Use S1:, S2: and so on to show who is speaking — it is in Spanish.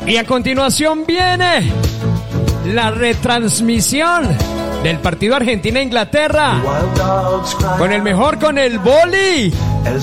S1: Y a continuación viene la retransmisión del partido Argentina-Inglaterra con el mejor, con el boli.